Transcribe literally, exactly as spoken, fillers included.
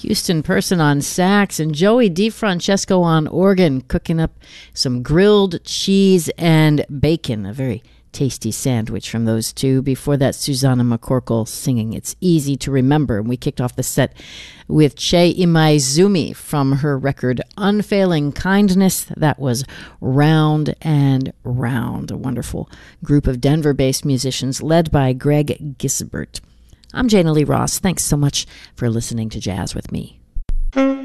Houston Person on sax, and Joey DeFrancesco on organ, cooking up some grilled cheese and bacon, a very tasty sandwich from those two. Before that, Susanna McCorkle singing It's Easy to Remember. And we kicked off the set with Che Imaizumi from her record Unfailing Kindness. That was Round and Round, a wonderful group of Denver-based musicians led by Greg Gisbert. I'm Jana Lee Ross. Thanks so much for listening to Jazz with Me.